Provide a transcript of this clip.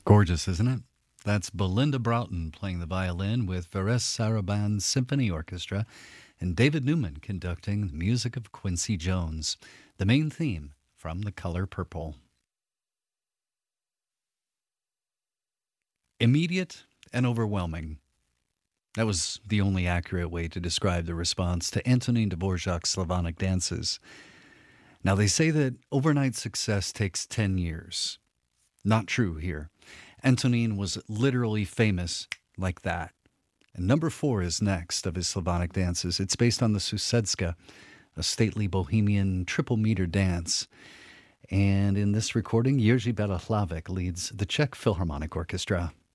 Gorgeous, isn't it? That's Belinda Broughton playing the violin with Veres Saraban Symphony Orchestra and David Newman conducting the music of Quincy Jones, the main theme from The Color Purple. Immediate and overwhelming. That was the only accurate way to describe the response to Antonin Dvorak's Slavonic dances. Now, they say that overnight success takes 10 years. Not true here. Antonin was literally famous like that. And number 4 is next of his Slavonic dances. It's based on the Susedska, a stately bohemian triple meter dance. And in this recording, Jerzy Belahlavek leads the Czech Philharmonic Orchestra.